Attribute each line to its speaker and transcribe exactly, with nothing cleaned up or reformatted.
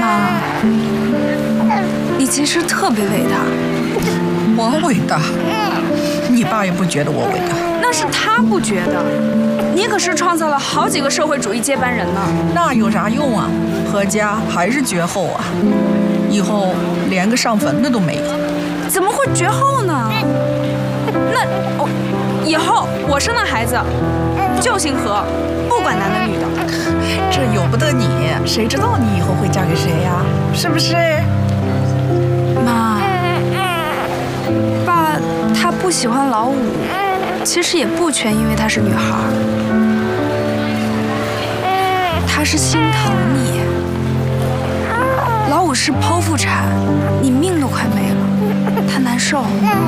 Speaker 1: 妈，你其实特别伟大。
Speaker 2: 我伟大？你爸也不觉得我伟大。
Speaker 1: 那是他不觉得，你可是创造了好几个社会主义接班人呢。
Speaker 2: 那有啥用啊？何家还是绝后啊，以后连个上坟的都没有。
Speaker 1: 怎么会绝后呢？那我、哦、以后我生的孩子就姓何，不管男的女的。
Speaker 2: 这由不得你，谁知道你以后会嫁给谁呀？是不是？
Speaker 1: 妈，爸他不喜欢老五，其实也不全因为她是女孩，他是心疼你。老五是剖腹产，你命都快没了，他难受。